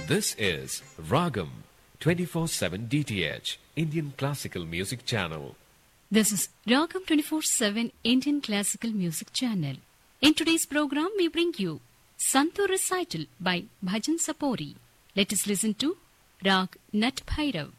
This is Ragam 24/7 DTH Indian Classical Music Channel. This is Ragam 24/7 Indian Classical Music Channel. In today's program, we bring you Santur recital by Bhajan Sapori. Let us listen to Rag Nat Bhairav.